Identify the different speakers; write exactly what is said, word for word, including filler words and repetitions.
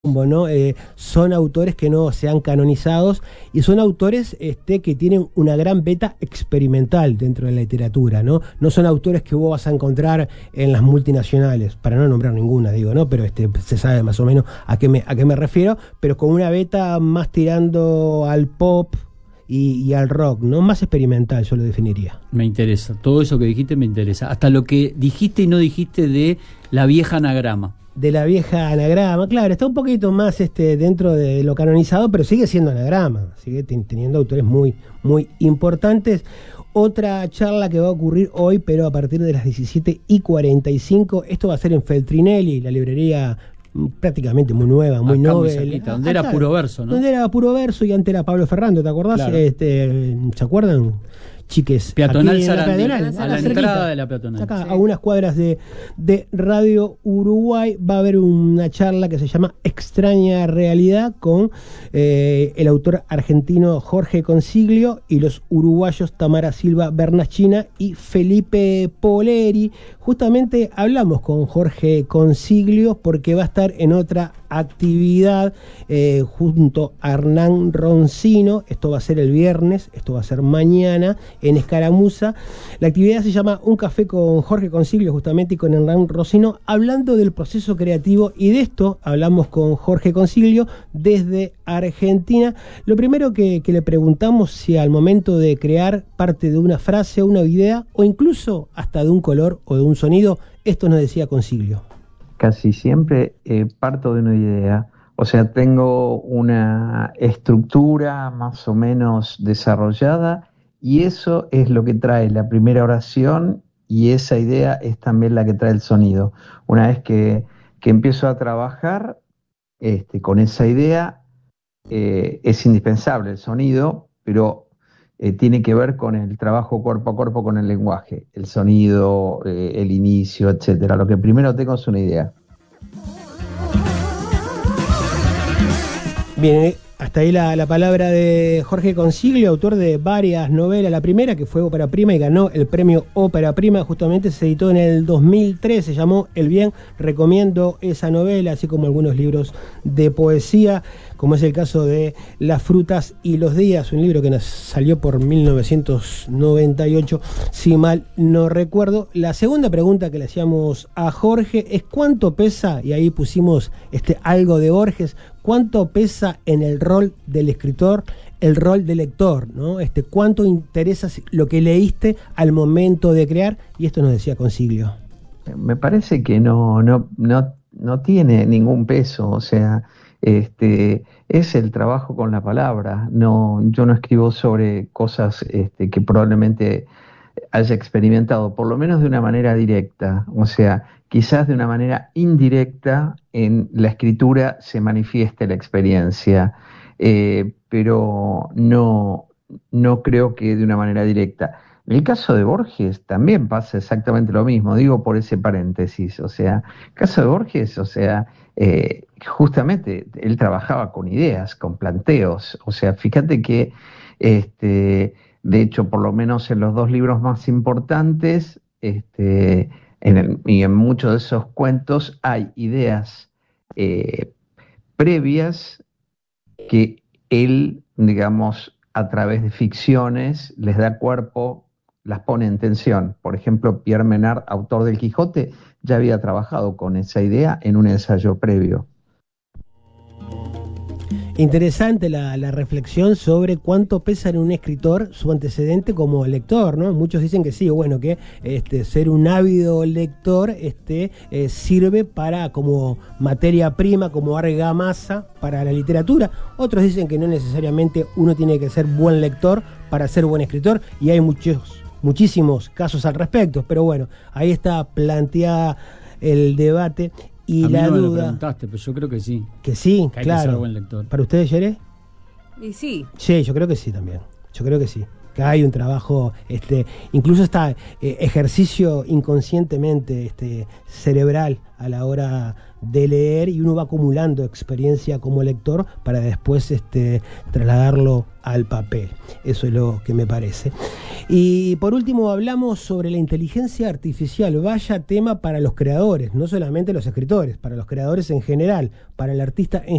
Speaker 1: ¿no? Eh, son autores que no se han canonizados y son autores este, que tienen una gran beta experimental dentro de la literatura, ¿no? No son autores que vos vas a encontrar en las multinacionales, para no nombrar ninguna, digo, ¿no? Pero este, se sabe más o menos a qué me, a qué me refiero, pero con una beta más tirando al pop y, y al rock, ¿no? Más experimental, yo lo definiría.
Speaker 2: Me interesa, todo eso que dijiste me interesa, hasta lo que dijiste y no dijiste de la vieja anagrama.
Speaker 1: De la vieja anagrama, claro, está un poquito más este, dentro de lo canonizado, pero sigue siendo anagrama, sigue ten, teniendo autores muy, muy importantes. Otra charla que va a ocurrir hoy, pero a partir de las diecisiete y cuarenta y cinco, esto va a ser en Feltrinelli, la librería prácticamente muy nueva, muy
Speaker 2: Acá
Speaker 1: novel.
Speaker 2: Muy cerquita, donde ah, era claro, puro verso, ¿no?
Speaker 1: Donde era puro verso y antes era Pablo Ferrando, ¿te acordás?
Speaker 2: Claro.
Speaker 1: Este, ¿se acuerdan? Chiques,
Speaker 2: Peatonal
Speaker 1: aquí en la
Speaker 2: Sarandí,
Speaker 1: peatonal,
Speaker 2: a la
Speaker 1: cerquita,
Speaker 2: entrada de la peatonal.
Speaker 1: Acá,
Speaker 2: sí.
Speaker 1: A unas cuadras de, de Radio Uruguay va a haber una charla que se llama Extraña Realidad con eh, el autor argentino Jorge Consiglio y los uruguayos Tamara Silva Bernachina y Felipe Poleri. Justamente hablamos con Jorge Consiglio porque va a estar en otra actividad eh, junto a Hernán Roncino. Esto va a ser el viernes, esto va a ser mañana en Escaramuza. La actividad se llama Un café con Jorge Consiglio, justamente, y con Hernán Roncino, hablando del proceso creativo, y de esto hablamos con Jorge Consiglio desde Argentina. Lo primero que, que le preguntamos, si al momento de crear parte de una frase o una idea, o incluso hasta de un color o de un sonido, esto nos decía Consiglio.
Speaker 3: Casi siempre eh, parto de una idea, o sea, tengo una estructura más o menos desarrollada y eso es lo que trae la primera oración y esa idea es también la que trae el sonido. Una vez que, que empiezo a trabajar este, con esa idea, eh, es indispensable el sonido, pero eh, tiene que ver con el trabajo cuerpo a cuerpo con el lenguaje, el sonido, eh, el inicio, etcétera. Lo que primero tengo es una idea.
Speaker 1: Bien, hasta ahí la, la palabra de Jorge Consiglio, autor de varias novelas. La primera, que fue Ópera Prima y ganó el premio Ópera Prima, justamente se editó en el dos mil tres, se llamó El Bien. Recomiendo esa novela, así como algunos libros de poesía, como es el caso de Las frutas y los días, un libro que nos salió por mil novecientos noventa y ocho, si mal no recuerdo. La segunda pregunta que le hacíamos a Jorge es ¿cuánto pesa? Y ahí pusimos este, algo de Borges. ¿Cuánto pesa en el rol del escritor el rol del lector, ¿no? Este, ¿cuánto interesa lo que leíste al momento de crear? Y esto nos decía Consiglio.
Speaker 3: Me parece que no, no, no, no tiene ningún peso, o sea, este, es el trabajo con la palabra. No, yo no escribo sobre cosas este, que probablemente haya experimentado, por lo menos de una manera directa, o sea, quizás de una manera indirecta en la escritura se manifieste la experiencia, eh, pero no, no creo que de una manera directa. En el caso de Borges también pasa exactamente lo mismo, digo por ese paréntesis, o sea, el caso de Borges, o sea, eh, justamente él trabajaba con ideas, con planteos, o sea, fíjate que, este, de hecho, por lo menos en los dos libros más importantes, este, en el, y en muchos de esos cuentos hay ideas eh, previas que él, digamos, a través de ficciones les da cuerpo, las pone en tensión. Por ejemplo, Pierre Menard, autor del Quijote, ya había trabajado con esa idea en un ensayo previo.
Speaker 1: Interesante la, la reflexión sobre cuánto pesa en un escritor su antecedente como lector, ¿no? Muchos dicen que sí, bueno, que este, ser un ávido lector este, eh, sirve para como materia prima, como argamasa para la literatura. Otros dicen que no necesariamente uno tiene que ser buen lector para ser buen escritor, y hay muchos, muchísimos casos al respecto, pero bueno, ahí está planteada el debate. Y
Speaker 2: a mí
Speaker 1: la
Speaker 2: no me
Speaker 1: duda.
Speaker 2: lo preguntaste, pero yo creo que sí.
Speaker 1: Que sí,
Speaker 2: que hay
Speaker 1: claro.
Speaker 2: que ser buen lector.
Speaker 1: ¿Para ustedes, Yere?
Speaker 4: Y sí.
Speaker 1: Sí, yo creo que sí también. Yo creo que sí. Que hay un trabajo, este, incluso está eh, ejercicio inconscientemente este, cerebral a la hora de leer, y uno va acumulando experiencia como lector para después este, trasladarlo al papel. Eso es lo que me parece. Y por último hablamos sobre la inteligencia artificial. Vaya tema para los creadores, no solamente los escritores, para los creadores en general, para el artista en